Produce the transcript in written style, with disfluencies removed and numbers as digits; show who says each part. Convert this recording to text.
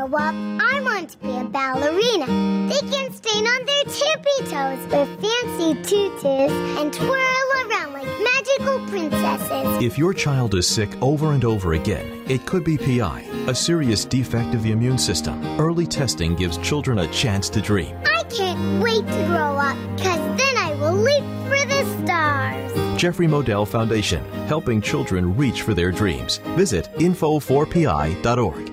Speaker 1: grow up, I want to be a ballerina. They can stand on their tippy toes with fancy tutus and twirl around like magical princesses.
Speaker 2: If your child is sick over and over again, it could be PI, a serious defect of the immune system. Early testing gives children a chance to dream.
Speaker 1: I can't wait to grow up, because then I will leap for the stars.
Speaker 2: Jeffrey Modell Foundation, helping children reach for their dreams. Visit info4pi.org.